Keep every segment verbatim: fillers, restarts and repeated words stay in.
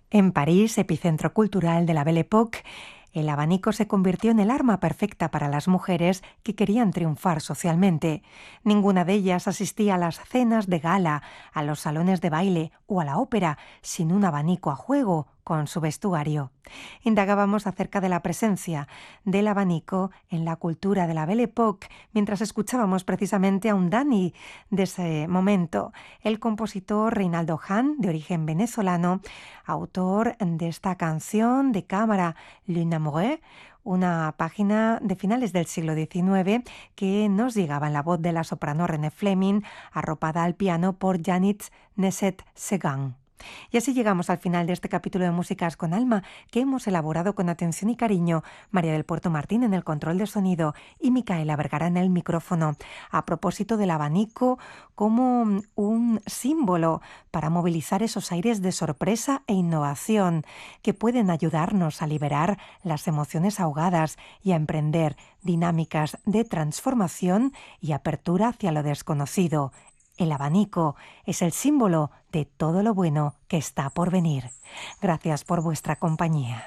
En París, epicentro cultural de la Belle Époque, el abanico se convirtió en el arma perfecta para las mujeres que querían triunfar socialmente. Ninguna de ellas asistía a las cenas de gala, a los salones de baile o a la ópera sin un abanico a juego con su vestuario. Indagábamos acerca de la presencia del abanico en la cultura de la Belle Époque mientras escuchábamos precisamente a un Dani de ese momento, el compositor Reinaldo Hahn, de origen venezolano, autor de esta canción de cámara L'Une Amoureux, una página de finales del siglo diecinueve que nos llegaba en la voz de la soprano René Fleming, arropada al piano por Janitz Neset-Segan. Y así llegamos al final de este capítulo de Músicas con Alma, que hemos elaborado con atención y cariño María del Puerto Martín en el control de sonido y Micaela Vergara en el micrófono, a propósito del abanico como un símbolo para movilizar esos aires de sorpresa e innovación que pueden ayudarnos a liberar las emociones ahogadas y a emprender dinámicas de transformación y apertura hacia lo desconocido. El abanico es el símbolo de todo lo bueno que está por venir. Gracias por vuestra compañía.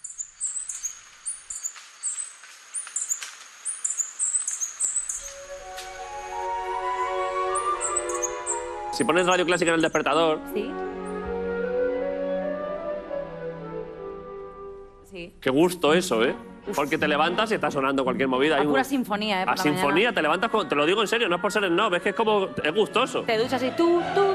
Si pones radio clásica en el despertador... Sí. Sí. Qué gusto eso, ¿eh? Porque te levantas y está sonando cualquier movida. A Hay pura un... sinfonía, ¿eh? Por A la sinfonía, mañana. te levantas con... Te lo digo en serio, no es por ser snob, es que es como... Es gustoso. Te duchas y tú, tú,